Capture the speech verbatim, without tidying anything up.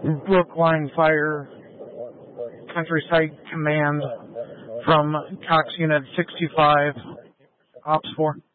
Brookline Fire Countryside Command from Cox Unit sixty-five, Ops four.